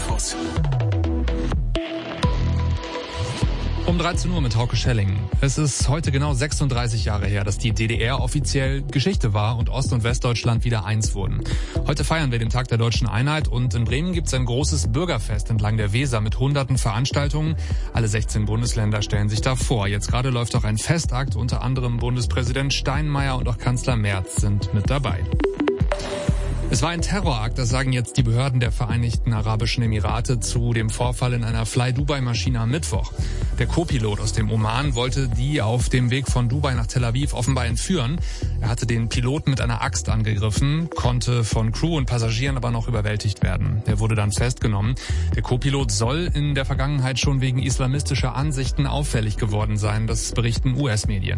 Infos. Um 13 Uhr mit Hauke Schelling. Es ist heute genau 36 Jahre her, dass die DDR offiziell Geschichte war und Ost- und Westdeutschland wieder eins wurden. Heute feiern wir den Tag der deutschen Einheit und in Bremen gibt es ein großes Bürgerfest entlang der Weser mit hunderten Veranstaltungen. Alle 16 Bundesländer stellen sich da vor. Jetzt gerade läuft auch ein Festakt, unter anderem Bundespräsident Steinmeier und auch Kanzler Merz sind mit dabei. Es war ein Terrorakt, das sagen jetzt die Behörden der Vereinigten Arabischen Emirate zu dem Vorfall in einer Fly-Dubai-Maschine am Mittwoch. Der Co-Pilot aus dem Oman wollte die auf dem Weg von Dubai nach Tel Aviv offenbar entführen. Er hatte den Piloten mit einer Axt angegriffen, konnte von Crew und Passagieren aber noch überwältigt werden. Er wurde dann festgenommen. Der Co-Pilot soll in der Vergangenheit schon wegen islamistischer Ansichten auffällig geworden sein, das berichten US-Medien.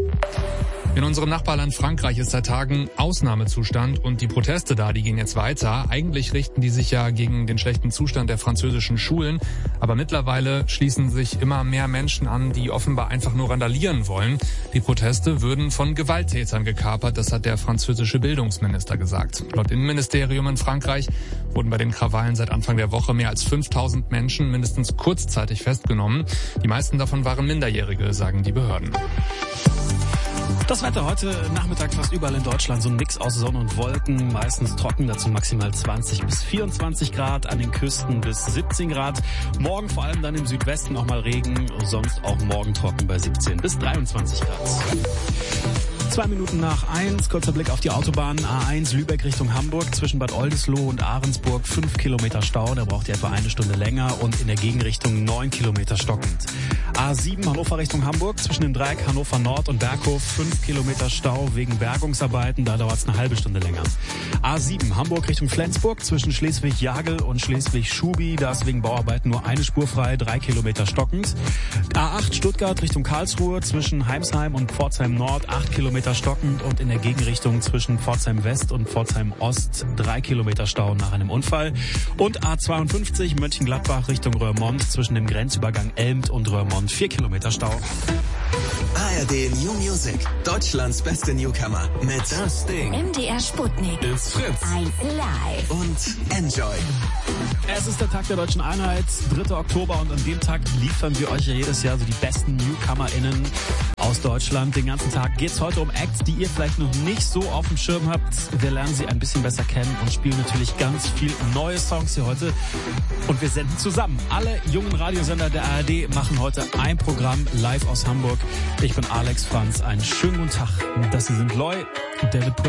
In unserem Nachbarland Frankreich ist seit Tagen Ausnahmezustand und die Proteste da, die gehen jetzt weiter. Eigentlich richten die sich ja gegen den schlechten Zustand der französischen Schulen, aber mittlerweile schließen sich immer mehr Menschen an, die offenbar einfach nur randalieren wollen. Die Proteste würden von Gewalttätern gekapert, das hat der französische Bildungsminister gesagt. Laut Innenministerium in Frankreich wurden bei den Krawallen seit Anfang der Woche mehr als 5000 Menschen mindestens kurzzeitig festgenommen. Die meisten davon waren Minderjährige, sagen die Behörden. Das Wetter heute Nachmittag fast überall in Deutschland. So ein Mix aus Sonne und Wolken, meistens trocken, dazu maximal 20 bis 24 Grad, an den Küsten bis 17 Grad. Morgen vor allem dann im Südwesten auch mal Regen, sonst auch morgen trocken bei 17 bis 23 Grad. 2 Minuten nach 1, kurzer Blick auf die Autobahn. A1 Lübeck Richtung Hamburg, zwischen Bad Oldesloe und Ahrensburg 5 Kilometer Stau, da braucht ihr etwa eine Stunde länger und in der Gegenrichtung 9 Kilometer stockend. A7 Hannover Richtung Hamburg, zwischen dem Dreieck Hannover Nord und Berghof 5 Kilometer Stau wegen Bergungsarbeiten, da dauert es eine halbe Stunde länger. A7 Hamburg Richtung Flensburg, zwischen Schleswig-Jagel und Schleswig-Schubi, da ist wegen Bauarbeiten nur eine Spur frei, 3 Kilometer stockend. A8 Stuttgart Richtung Karlsruhe, zwischen Heimsheim und Pforzheim Nord 8 Kilometer stockend und in der Gegenrichtung zwischen Pforzheim West und Pforzheim Ost 3 Kilometer Stau nach einem Unfall. Und A52 Mönchengladbach Richtung Roermond, zwischen dem Grenzübergang Elmt und Roermond 4 Kilometer Stau. ARD New Music, Deutschlands beste Newcomer mit Das Ding, MDR Sputnik, It's Fritz 1 Live und Enjoy. Es ist der Tag der deutschen Einheit, 3. Oktober, und an dem Tag liefern wir euch ja jedes Jahr so die besten NewcomerInnen aus Deutschland. Den ganzen Tag geht's heute um Acts, die ihr vielleicht noch nicht so auf dem Schirm habt. Wir lernen sie ein bisschen besser kennen und spielen natürlich ganz viel neue Songs hier heute. Und wir senden zusammen. Alle jungen Radiosender der ARD machen heute ein Programm live aus Hamburg. Ich bin Alex Franz. Einen schönen guten Tag. Das hier sind Loy, David